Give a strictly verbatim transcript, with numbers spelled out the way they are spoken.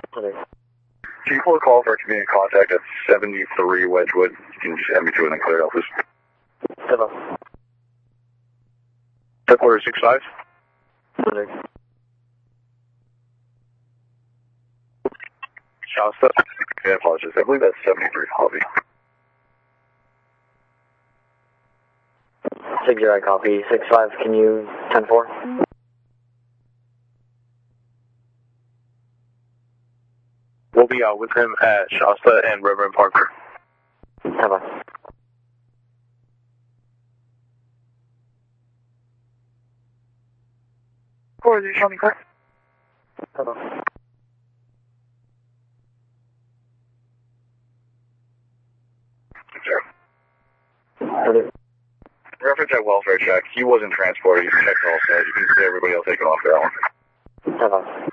Okay. Can you pull a call for a community contact at seventy-three Wedgewood? You can just M B two and then clear it out, please. Hello. Headquarters six five? Okay. Shasta? I apologize. I believe that's seventy-three Hobby. six zero, copy. six five, can you ten four? We'll be out with him at Shasta and Reverend Parker. Hello. Or is he showing car? Hello. Sure. Hello. Reference at welfare check. He wasn't transported. He's checked all set. You can see everybody else taken off that one. Hello.